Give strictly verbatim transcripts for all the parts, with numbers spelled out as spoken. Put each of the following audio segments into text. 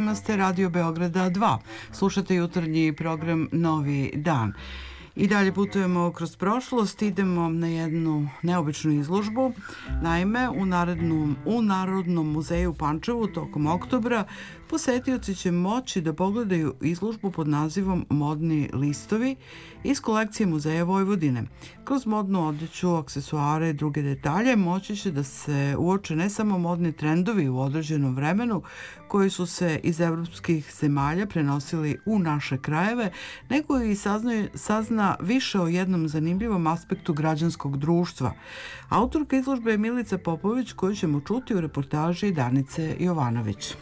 Danas ste Radio Beograda dva. Slušate jutarnji program Novi dan. I dalje putujemo kroz prošlost, idemo na jednu neobičnu izložbu. Naime, u Narodnom, u Narodnom muzeju u Pančevu tokom oktobra posetioci će moći da pogledaju izložbu pod nazivom Modni listovi iz kolekcije Muzeja Vojvodine. Kroz modnu odeću, aksesuare i druge detalje moći će da se uoče ne samo modni trendovi u određenom vremenu koji su se iz evropskih zemalja prenosili u naše krajeve, nego i sazna, sazna više o jednom zanimljivom aspektu građanskog društva. Autorka izložbe je Milica Popović, koju ćemo čuti u reportaži Danice Jovanović.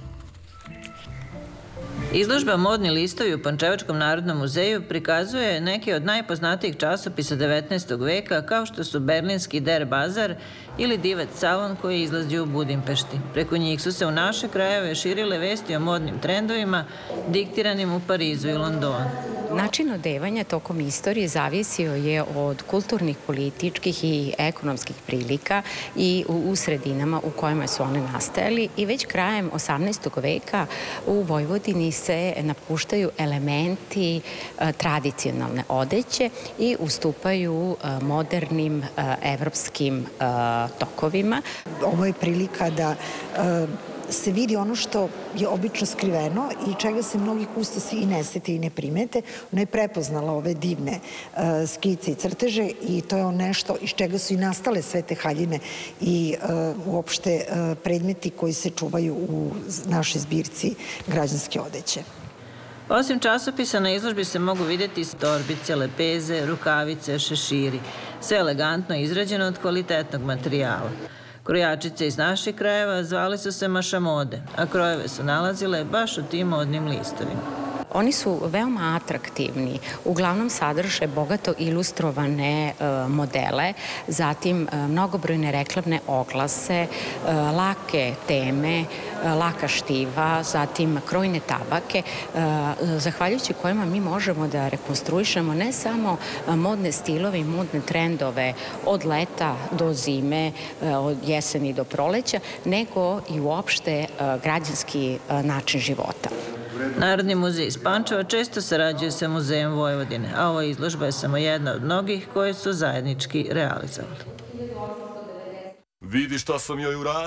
Izložba Modni listovi u Pančevačkom narodnom muzeju prikazuje neke od najpoznatijih časopisa devetnaestog veka, kao što su berlinski Der Bazar ili Divac salon koji je izlazio u Budimpešti. Preko njih su se u naše krajeve širile vesti o modnim trendovima diktiranim u Parizu i Londonu. Način odevanja tokom istorije zavisio je od kulturnih, političkih i ekonomskih prilika i u sredinama u kojima su one nastajali i već krajem osamnaestog veka u Vojvodini se napuštaju elementi tradicionalne odeće i ustupaju modernim evropskim tokovima. Ovo je prilika da se vidi ono što je obično skriveno i čega se mnogi kustosi i ne sete i ne primete. Ona je prepoznala ove divne skice i crteže i to je nešto iz čega su i nastale sve te haljine i uopšte predmeti koji se čuvaju u našoj zbirci građanske odeće. Osim časopisa, na izložbi se mogu vidjeti torbice, lepeze, rukavice, šeširi. Sve elegantno izrađeno od kvalitetnog materijala. Krojačice iz naših krajeva zvali su se mašamode, a krojeve su nalazile baš u tim modnim listovima. Oni su veoma atraktivni, uglavnom sadrže bogato ilustrovane modele, zatim mnogobrojne reklamne oglase, lake teme, laka štiva, zatim krojne tabake, zahvaljujući kojima mi možemo da rekonstruišemo ne samo modne stilove i modne trendove od leta do zime, od jeseni do proleća, nego i uopšte građanski način života. Narodni muzej iz Pančeva često sarađuje sa Muzejem Vojvodine, a ova izložba je samo jedna od mnogih koje su zajednički realizovali. Vidi šta sam joj uradio.